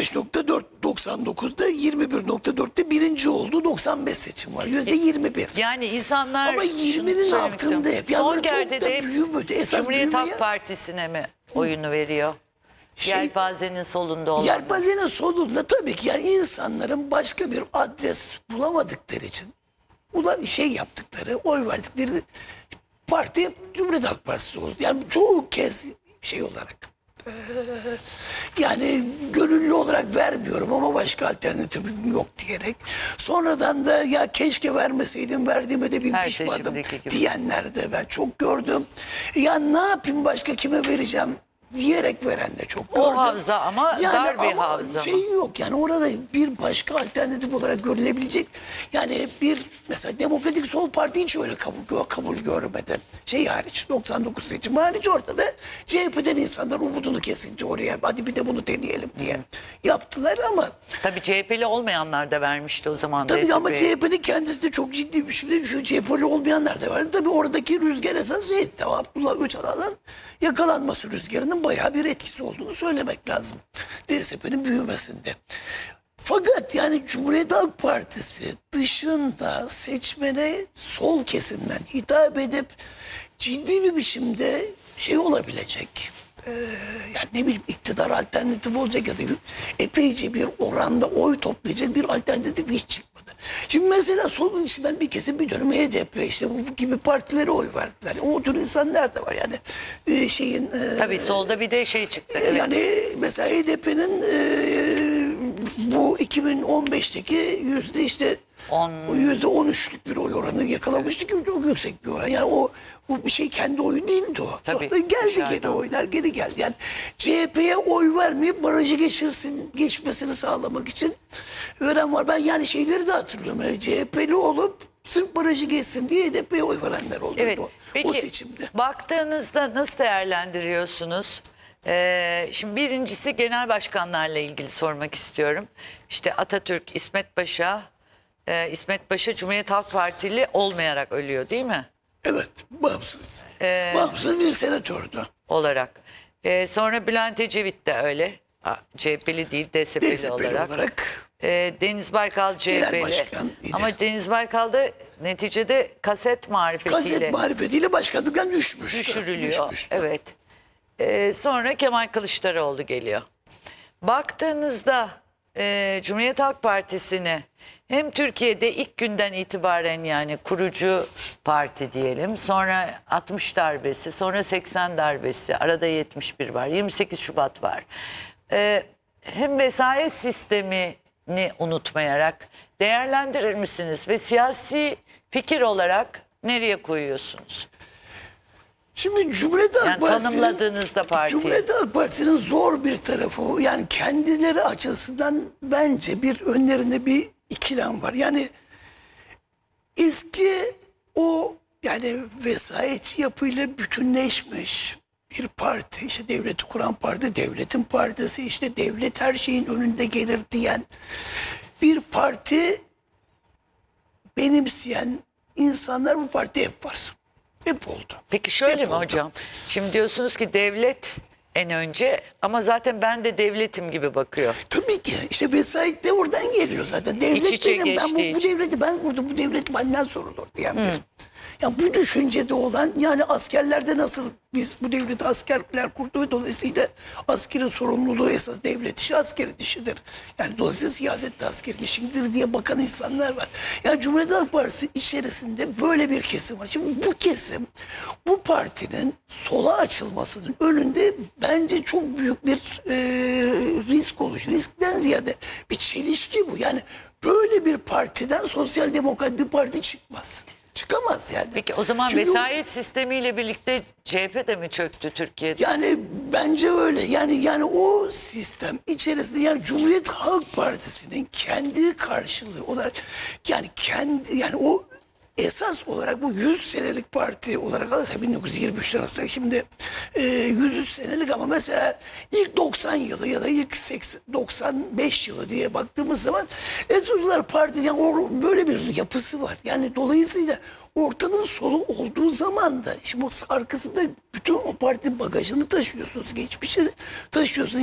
15.4, 99'da 21.4'te birinci oldu. 95 seçim var. %21. Yani insanlar Ama 20'nin altında hep. Yani Son çok da kertede büyümedi. Esas Cumhuriyet Halk büyümeye- Partisi'ne mi oyunu veriyor? Yelpazenin solunda olan. Yelpazenin sonunda tabii ki yani insanların başka bir adres bulamadıkları için yaptıkları, oy verdikleri parti Cumhuriyet Halk Partisi oldu. Yani çoğu kez olarak yani gönüllü olarak vermiyorum ama başka alternatifim yok diyerek. Sonradan da ya keşke vermeseydim, verdiğime de bir Her pişmanım seçimdeki gibi. diyenler de ben çok gördüm. Ya ne yapayım, başka kime vereceğim diyerek veren de çok gördüm. O havza ama dar bir havza mı? Yok yani orada bir başka alternatif olarak görülebilecek. Yani bir mesela Demokratik Sol Parti hiç öyle kabul görmedi. Hariç 99 seçim hariç ortada CHP'den insanlar umudunu kesince oraya hadi bir de bunu deneyelim diye yaptılar ama Tabii CHP'li olmayanlar da vermişti o zaman da. tabii ama SP'ye. CHP'nin kendisi de çok ciddi bir şekilde şu CHP'li olmayanlar da vardı. Tabii oradaki rüzgar esas Abdullah Öcalan'ın yakalanması rüzgarının bayağı bir etkisi olduğunu söylemek lazım. DSP'nin büyümesinde. Fakat yani Cumhuriyet Halk Partisi dışında seçmene sol kesimden hitap edip ciddi bir biçimde olabilecek. Yani ne bileyim iktidar alternatif olacak ya da epeyce bir oranda oy toplayacak bir alternatif hiç çıkmadı. Şimdi mesela solun içinden bir kesim bir dönem HDP bu gibi partilere oy verdiler. O tür insanlar da var yani Tabii solda bir de çıktı. Evet. yani mesela HDP'nin bu 2015'teki %13'lük bir oy oranı yakalamıştı ki çok yüksek bir oran. Yani bu kendi oyu değildi o. Tabii, Sonra geldi dışarıdan. geri oylar geri geldi. Yani CHP'ye oy vermeyip barajı geçmesini sağlamak için veren var. Ben yani şeyleri de hatırlıyorum. Yani CHP'li olup sırf barajı geçsin diye HDP'ye oy verenler oldu Evet. Peki, o seçimde. baktığınızda nasıl değerlendiriyorsunuz? Şimdi birincisi genel başkanlarla ilgili sormak istiyorum. İşte Atatürk, İsmet Paşa Cumhuriyet Halk Partili olmayarak ölüyor değil mi? Evet, bağımsız. Bağımsız bir senatördü. Olarak. Sonra Bülent Ecevit de öyle. CHP'li değil, DSP'li DSP'li olarak. Deniz Baykal Genel CHP'li. başkan yine. Ama Deniz Baykal da neticede kaset marifetiyle Kaset marifetiyle başkanlıktan düşmüş. düşürülüyor. Düşmüş. Evet. Sonra Kemal Kılıçdaroğlu geliyor. Baktığınızda Cumhuriyet Halk Partisi'ni hem Türkiye'de ilk günden itibaren yani kurucu parti diyelim, sonra 60 darbesi, sonra 80 darbesi, arada 71 var, 28 Şubat var. Hem vesayet sistemini unutmayarak değerlendirir misiniz ve siyasi fikir olarak nereye koyuyorsunuz? Şimdi Cumhuriyet Halk Yani Partisi'nin tanımladığınızda partiyi. Cumhuriyet Halk Partisi'nin zor bir tarafı yani kendileri açısından bence bir önlerinde bir ikilem var. Yani eski o yani vesayetçi yapıyla bütünleşmiş bir parti, işte devleti kuran parti, devletin partisi, işte devlet her şeyin önünde gelir diyen bir parti benimseyen insanlar bu parti hep var. Hep oldu. Peki şöyle Hep mi oldu. hocam? Şimdi diyorsunuz ki devlet en önce ama zaten ben de devletim gibi bakıyor. Tabii ki. İşte vesayet de oradan geliyor zaten. İç Devlet içe benim. Ben bu geçtiği için. devleti ben kurdum. Bu devlet benden sorulur diyen bir. Ya bu düşüncede olan yani askerlerde nasıl biz bu devleti askerler kurdu. Dolayısıyla askerin sorumluluğu esas devlet işi askerin işidir. Yani dolayısıyla siyaset de askerin işidir diye bakan insanlar var. Yani Cumhuriyet Halk Partisi içerisinde böyle bir kesim var. Şimdi bu kesim bu partinin sola açılmasının önünde bence çok büyük bir risk oluşuyor. Riskten ziyade bir çelişki bu. Yani böyle bir partiden sosyal demokrat bir parti çıkmaz. Çıkamaz yani. Peki o zaman Çünkü vesayet sistemiyle birlikte CHP de mi çöktü Türkiye'de? yani bence öyle. Yani o sistem içerisinde yani Cumhuriyet Halk Partisi'nin kendi karşılığı olarak yani o esas olarak bu 100 senelik parti olarak alırsak 1923'ten alırsak şimdi 100 senelik ama mesela ilk 90 yılı ya da ilk 95 yılı diye baktığımız zaman Esolcular Parti yani böyle bir yapısı var. Yani dolayısıyla ortanın solu olduğu zaman da şimdi arkasında bütün o parti bagajını taşıyorsunuz, geçmişini taşıyorsunuz.